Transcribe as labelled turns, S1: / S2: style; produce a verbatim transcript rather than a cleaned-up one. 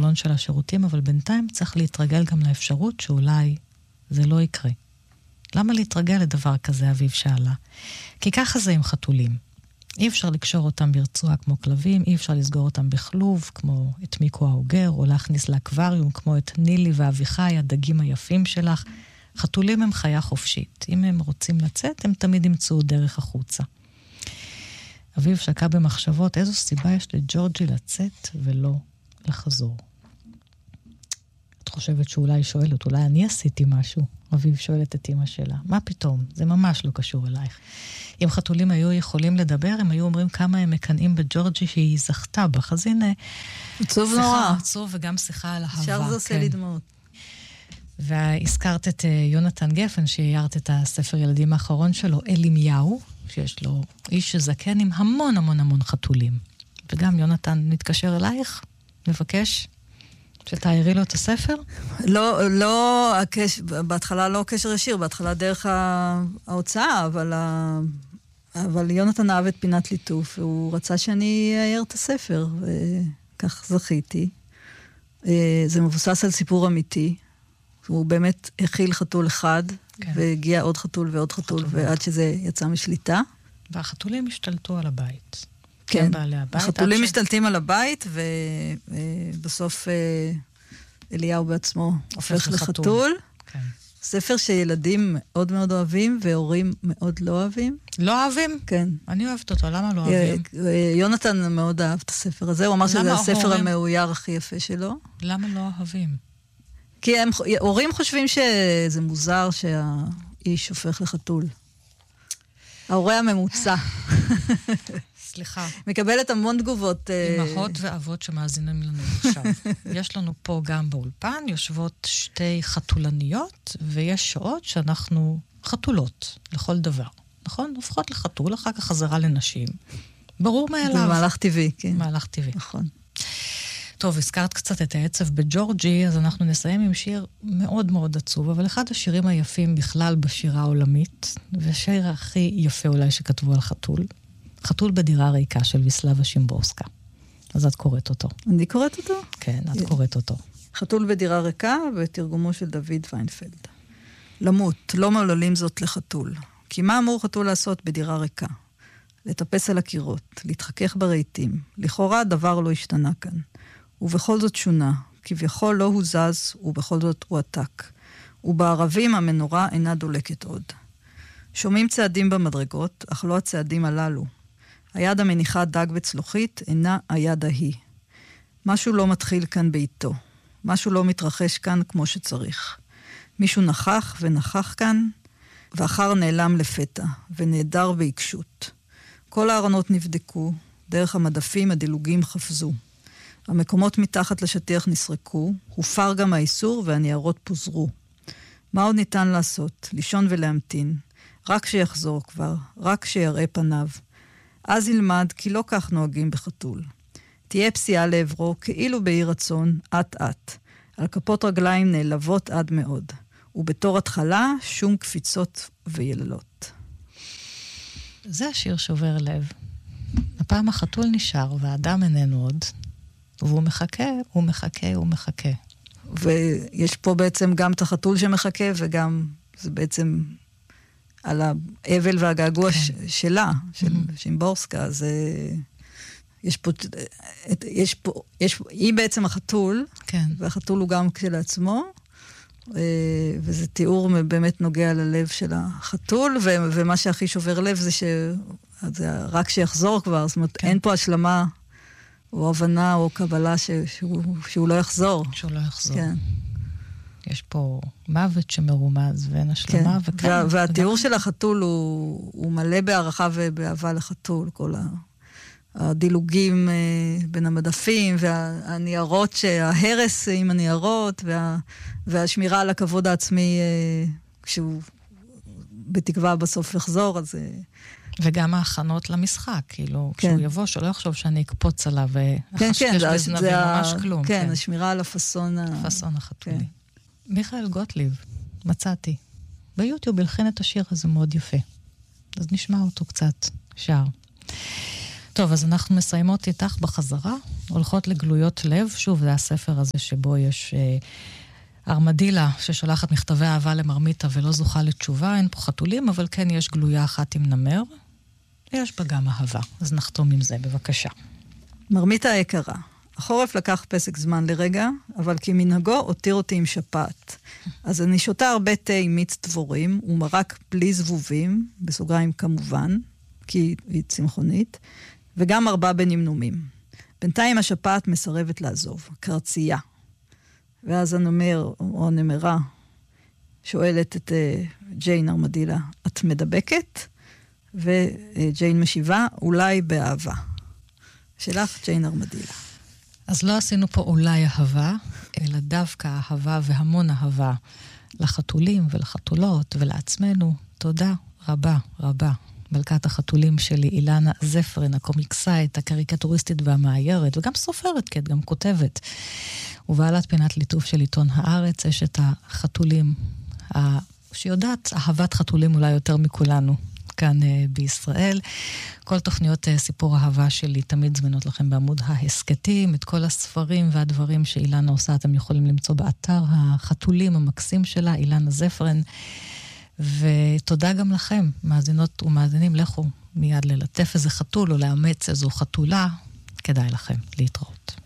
S1: בסלון של השירותים, אבל בינתיים צריך להתרגל גם לאפשרות שאולי זה לא יקרה. למה להתרגל לדבר כזה, אביב שאלה? כי ככה זה עם חתולים. אי אפשר לקשור אותם ברצועה כמו כלבים, אי אפשר לסגור אותם בכלוב, כמו את מיקו האוגר, או להכניס לאקווריום, כמו את נילי ואביחי, הדגים היפים שלך. חתולים הם חיה חופשית. אם הם רוצים לצאת, הם תמיד ימצאו דרך החוצה. אביב שקע במחשבות, איזו סיבה יש לג'ורג'י לצאת ולא לחזור. את חושבת שאולי היא שואלת, אולי אני עשיתי משהו? אביב שואלת את אמא שלה. מה פתאום? זה ממש לא קשור אלייך. אם חתולים היו יכולים לדבר, הם היו אומרים כמה הם מקנאים בג'ורג'י שהיא זכתה בך. אז הנה,
S2: עצוב נורא.
S1: עצוב וגם שיחה על אהבה.
S2: שער זה עושה לי דמעות.
S1: והזכרת את יונתן גפן, שהערת את הספר ילדים האחרון שלו, אלימיהו, שיש לו איש זקן עם המון המון המון חתולים. וגם יונתן נתקשר אלייך, מבקש שתעירי לו את הספר?
S2: לא, לא, הקש, בהתחלה לא קשר ישיר, בהתחלה דרך ההוצאה, אבל, ה, אבל יונתן אהב את פינת ליטוף, והוא רצה שאני אעיר את הספר, וכך זכיתי. זה מבוסס על סיפור אמיתי, הוא באמת הכיל חתול אחד, כן. והגיע עוד חתול ועוד חתול, חתול ועד שזה יצא משליטה.
S1: והחתולים השתלטו על הבית.
S2: כן,
S1: הבית,
S2: החתולים
S1: ש...
S2: משתלטים על הבית, ובסוף אליהו בעצמו הופך לחתול. כן. ספר שילדים מאוד מאוד אוהבים, והורים מאוד לא אוהבים.
S1: לא אוהבים?
S2: כן.
S1: אני אוהבת אותו, למה לא אוהבים?
S2: יונתן מאוד אהב את הספר הזה, הוא אמר שזה הספר המאויר הכי יפה שלו.
S1: למה לא אוהבים?
S2: כי הם, הורים חושבים שזה מוזר שהאיש הופך לחתול. ההורה הממוצע.
S1: סליחה.
S2: מקבלת המון תגובות.
S1: אמהות ואבות שמאזינים לנו עכשיו. יש לנו פה גם באולפן, יושבות שתי חתולניות, ויש שעות שאנחנו חתולות לכל דבר. נכון? הופכות לחתול, אחר כך חזרה לנשים. ברור מאליו.
S2: זה מהלך טבעי, כן.
S1: מהלך טבעי.
S2: נכון.
S1: טוב, הזכרת קצת את העצב בג'ורג'י, אז אנחנו נסיים עם שיר מאוד מאוד עצוב, אבל אחד השירים היפים בכלל בשירה העולמית, והשיר הכי יפה אולי שכתבו על חתול, חתול בדירה ריקה של ויסלבה שימבורסקה. אז את קוראת אותו.
S2: אני קוראת אותו?
S1: כן, את קוראת אותו.
S2: חתול בדירה ריקה, בתרגומו של דוד ויינפלד. למות, לא מעוללים זאת לחתול. כי מה אמור חתול לעשות בדירה ריקה? לטפס על הקירות, להתחכך ברהיטים. לכאורה דבר לא השתנה כאן. ובכל זאת שונה, כביכול לא הוא זז, ובכל זאת הוא עתק. ובערבים המנורה אינה דולקת עוד. שומעים צעדים במדרגות, אך לא הצעדים הללו. היד המניחה דג בצלוחית אינה היד ההיא. משהו לא מתחיל כאן בעיתו. משהו לא מתרחש כאן כמו שצריך. מישהו נכח ונכח כאן, ואחר נעלם לפתע, ונעדר בעיקשות. כל הארונות נבדקו, דרך המדפים הדילוגים חפזו. המקומות מתחת לשטיח נסרקו, הופר גם האיסור והניירות פוזרו. מה עוד ניתן לעשות? לישון ולהמתין. רק שיחזור כבר, רק שיראה פניו. אז ילמד כי לא כך נוהגים בחתול. תהיה פסיעה לעברו כאילו באי רצון, עת עת. על כפות רגליים נעלבות עד מאוד. ובתור התחלה שום קפיצות ויללות.
S1: זה השיר שובר לב. הפעם החתול נשאר והאדם איננו עוד. והוא מחכה, הוא מחכה, הוא מחכה.
S2: ויש פה בעצם גם את החתול שמחכה, וגם זה בעצם על האבל והגעגוע כן. ש- שלה, של mm-hmm. שימבורסקה. אז יש פה, יש פה, יש פה, היא בעצם החתול, כן. והחתול הוא גם כשלעצמו, וזה תיאור באמת נוגע ללב של החתול, ו- ומה שהכי שובר לב זה שזה רק שיחזור כבר, זאת אומרת, כן. אין פה השלמה, או הבנה או קבלה ש- שהוא, שהוא לא יחזור.
S1: שהוא לא יחזור.
S2: כן.
S1: יש פה מוות שמרומז ואין השלמה.
S2: כן. וכן, וה, והתיאור של החתול הוא, הוא מלא בהערכה ובאהבה לחתול, כל הדילוגים בין המדפים, והניירות, ההרס עם הניירות, וה, והשמירה על הכבוד העצמי, כשהוא בתקווה בסוף יחזור, אז...
S1: וגם ההכנות למשחק, כאילו, כן. כשהוא יבוא, שלא יחשוב שאני אקפוץ עליו,
S2: כן, כן,
S1: זה, זה ממש כלום.
S2: כן, כן, השמירה על הפסון,
S1: הפסון החתולי. כן. מיכאל גוטליב, מצאתי. ביוטיוב הלחין את השיר הזה מאוד יפה. אז נשמע אותו קצת, שר. טוב, אז אנחנו מסיימות איתך בחזרה, הולכות לגלויות לב, שוב, זה הספר הזה שבו יש אה, ארמדילה ששולחת מכתבי אהבה למרמיתה ולא זוכה לתשובה, אין פה חתולים, אבל כן יש גלויה אחת עם נמר, ויש בה גם אהבה, אז נחתום עם זה, בבקשה.
S2: מרמיתה היקרה, החורף לקח פסק זמן לרגע, אבל כמנהגו הותיר אותי עם שפעת. אז אני שותה הרבה תה עם מיץ דבורים, ומרק בלי זבובים, בסוגריים כמובן, כי היא צמחונית, וגם ארבע בנמנומים. בינתיים השפעת מסרבת לעזוב, קרצייה. ואז הנמר, או הנמרה, שואלת את uh, ג'יין ארמדילה, את מדבקת? וג'יין משיבה, אולי באהבה. שלך ג'יין ארמדילה.
S1: אז לא עשינו פה אולי אהבה, אלא דווקא אהבה והמון אהבה לחתולים ולחתולות ולעצמנו. תודה רבה רבה. מלכת החתולים שלי, אילנה זפרין, הקומיקסאית, הקריקטוריסטית והמאיירת, וגם סופרת, כי את גם כותבת. ובעלת פינת ליטוף של עיתון הארץ, יש את החתולים, שיודעת אהבת חתולים אולי יותר מכולנו. כאן uh, בישראל. כל תוכניות uh, סיפור אהבה שלי תמיד זמינות לכם בעמוד ההסקטים, את כל הספרים והדברים שאילנה עושה, אתם יכולים למצוא באתר החתולים המקסים שלה, אילנה זפרן, ותודה גם לכם, מאזינות ומאזינים, לכו מיד ללטף איזה חתול או לאמץ איזו חתולה, כדאי לכם להתראות.